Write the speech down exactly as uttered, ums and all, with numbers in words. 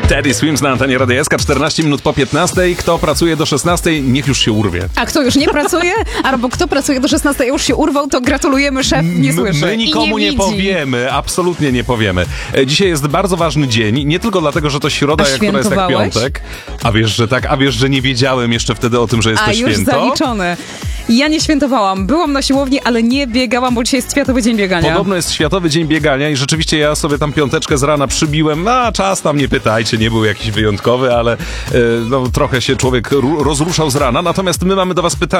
Teddy Swims na antenie Radia S K, czternaście minut po piętnastej. Kto pracuje do szesnastej, niech już się urwie. A kto już nie pracuje, albo kto pracuje do szesnastej, już się urwał, to gratulujemy, szef nie słyszy. My nikomu nie, nie powiemy, absolutnie nie powiemy. E, Dzisiaj jest bardzo ważny dzień, nie tylko dlatego, że to środa, A jak która jest jak świętowałeś? piątek. A wiesz, że tak, a wiesz, że nie wiedziałem jeszcze wtedy o tym, że jest A to już święto. zaliczone. Ja nie świętowałam. Byłam na siłowni, ale nie biegałam, bo dzisiaj jest Światowy Dzień Biegania. Podobno jest Światowy Dzień Biegania i rzeczywiście ja sobie tam piąteczkę z rana przybiłem. A czas tam nie pytajcie, nie był jakiś wyjątkowy, ale e, no, trochę się człowiek ru- rozruszał z rana. Natomiast my mamy do was pytanie.